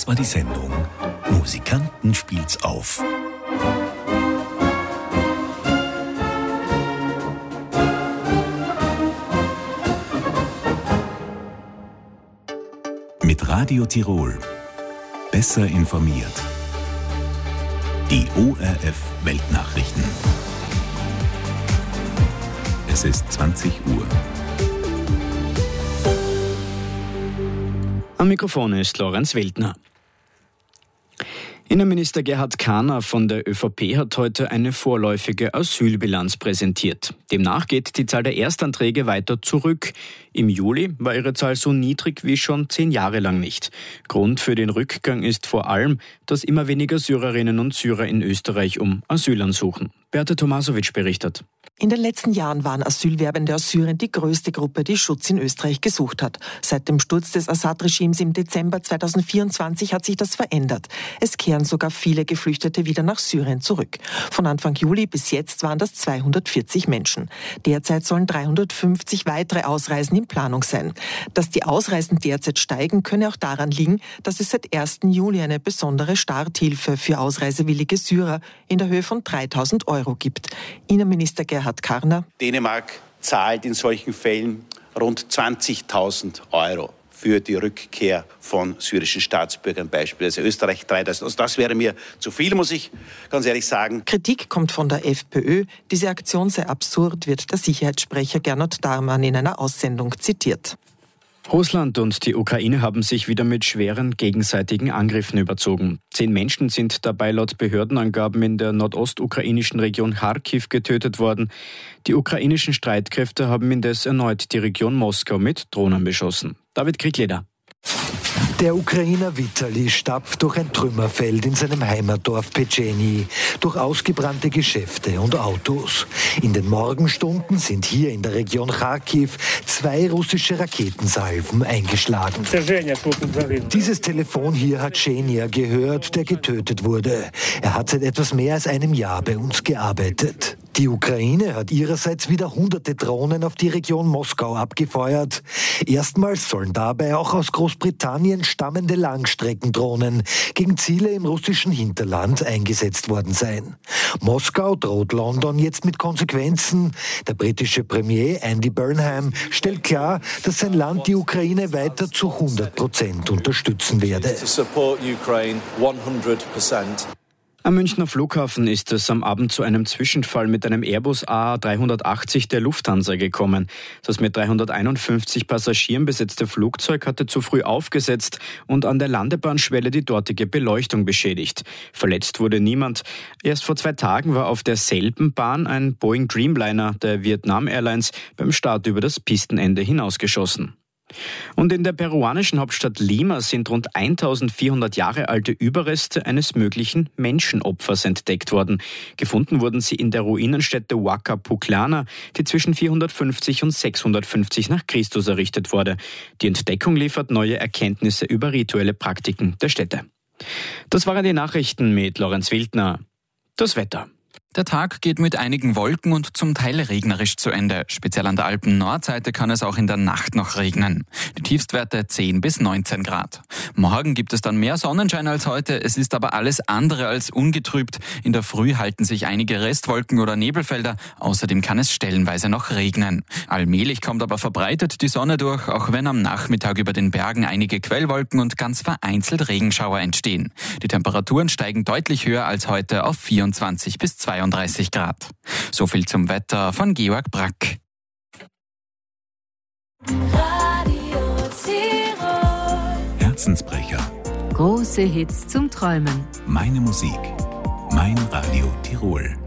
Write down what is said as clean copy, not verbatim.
Das war die Sendung Musikanten spielt's auf. Mit Radio Tirol. Besser informiert. Die ORF Weltnachrichten. Es ist 20 Uhr. Am Mikrofon ist Lorenz Weltner. Innenminister Gerhard Kahner von der ÖVP hat heute eine vorläufige Asylbilanz präsentiert. Demnach geht die Zahl der Erstanträge weiter zurück. Im Juli war ihre Zahl so niedrig wie schon 10 Jahre lang nicht. Grund für den Rückgang ist vor allem, dass immer weniger Syrerinnen und Syrer in Österreich um Asyl ansuchen. Beate Tomasovic berichtet. In den letzten Jahren waren Asylwerbende aus Syrien die größte Gruppe, die Schutz in Österreich gesucht hat. Seit dem Sturz des Assad-Regimes im Dezember 2024 hat sich das verändert. Es kehren sogar viele Geflüchtete wieder nach Syrien zurück. Von Anfang Juli bis jetzt waren das 240 Menschen. Derzeit sollen 350 weitere Ausreisen in Planung sein. Dass die Ausreisen derzeit steigen, könne auch daran liegen, dass es seit 1. Juli eine besondere Starthilfe für ausreisewillige Syrer in der Höhe von 3.000 Euro gibt. Innenminister Gerhard Kahner. Dänemark zahlt in solchen Fällen rund 20.000 Euro für die Rückkehr von syrischen Staatsbürgern beispielsweise. Österreich 3.000. Also das wäre mir zu viel, muss ich ganz ehrlich sagen. Kritik kommt von der FPÖ. Diese Aktion sei absurd, wird der Sicherheitssprecher Gernot Darmann in einer Aussendung zitiert. Russland und die Ukraine haben sich wieder mit schweren gegenseitigen Angriffen überzogen. 10 Menschen sind dabei laut Behördenangaben in der nordostukrainischen Region Charkiw getötet worden. Die ukrainischen Streitkräfte haben indes erneut die Region Moskau mit Drohnen beschossen. David Kriegleder. Der Ukrainer Vitali stapft durch ein Trümmerfeld in seinem Heimatdorf Petscheni, durch ausgebrannte Geschäfte und Autos. In den Morgenstunden sind hier in der Region Charkiw 2 russische Raketensalven eingeschlagen. Dieses Telefon hier hat Zhenya gehört, der getötet wurde. Er hat seit etwas mehr als einem Jahr bei uns gearbeitet. Die Ukraine hat ihrerseits wieder hunderte Drohnen auf die Region Moskau abgefeuert. Erstmals sollen dabei auch aus Großbritannien stammende Langstreckendrohnen gegen Ziele im russischen Hinterland eingesetzt worden sein. Moskau droht London jetzt mit Konsequenzen. Der britische Premier Andy Burnham stellt klar, dass sein Land die Ukraine weiter zu 100% unterstützen werde. Am Münchner Flughafen ist es am Abend zu einem Zwischenfall mit einem Airbus A380 der Lufthansa gekommen. Das mit 351 Passagieren besetzte Flugzeug hatte zu früh aufgesetzt und an der Landebahnschwelle die dortige Beleuchtung beschädigt. Verletzt wurde niemand. Erst vor 2 Tagen war auf derselben Bahn ein Boeing Dreamliner der Vietnam Airlines beim Start über das Pistenende hinausgeschossen. Und in der peruanischen Hauptstadt Lima sind rund 1400 Jahre alte Überreste eines möglichen Menschenopfers entdeckt worden. Gefunden wurden sie in der Ruinenstätte Huaca Pucllana, die zwischen 450 und 650 nach Christus errichtet wurde. Die Entdeckung liefert neue Erkenntnisse über rituelle Praktiken der Stätte. Das waren die Nachrichten mit Lorenz Weltner. Das Wetter. Der Tag geht mit einigen Wolken und zum Teil regnerisch zu Ende. Speziell an der Alpen-Nordseite kann es auch in der Nacht noch regnen. Die Tiefstwerte 10 bis 19 Grad. Morgen gibt es dann mehr Sonnenschein als heute. Es ist aber alles andere als ungetrübt. In der Früh halten sich einige Restwolken oder Nebelfelder. Außerdem kann es stellenweise noch regnen. Allmählich kommt aber verbreitet die Sonne durch, auch wenn am Nachmittag über den Bergen einige Quellwolken und ganz vereinzelt Regenschauer entstehen. Die Temperaturen steigen deutlich höher als heute auf 24 bis 32 Grad. So viel zum Wetter von Georg Brack. Radio Tirol. Herzensbrecher. Große Hits zum Träumen. Meine Musik. Mein Radio Tirol.